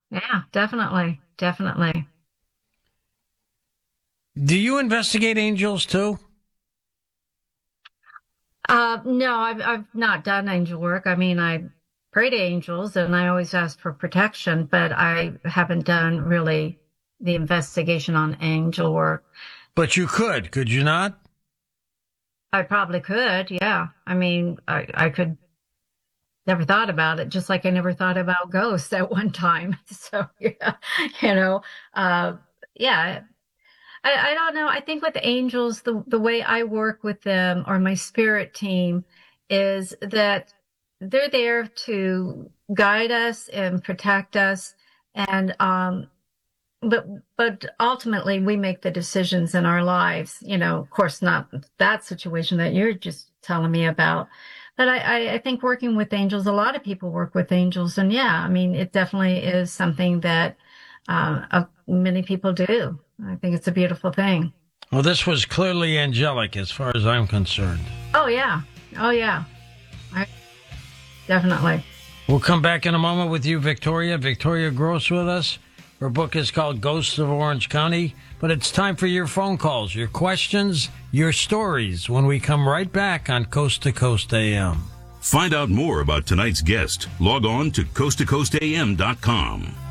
Yeah, definitely. Definitely. Do you investigate angels too? No, I've not done angel work. I mean, I pray to angels and I always ask for protection, but I haven't done really the investigation on angel work. But you could you not? I probably could, yeah. I mean, I could never thought about it, just like I never thought about ghosts at one time. So, yeah, you know, uh, yeah, I don't know. I think with angels, the way I work with them or my spirit team is that they're there to guide us and protect us. And but but ultimately we make the decisions in our lives. You know, of course, not that situation that you're just telling me about. But I think working with angels, a lot of people work with angels, and yeah, I mean, it definitely is something that many people do. I think it's a beautiful thing. Well, this was clearly angelic as far as I'm concerned. Oh yeah, oh yeah, I, definitely. We'll come back in a moment with you, Victoria. Victoria Gross with us. Her book is called Ghosts of Orange County. But it's time for your phone calls, your questions, your stories when we come right back on Coast to Coast AM. Find out more about tonight's guest. Log on to coasttocoastam.com.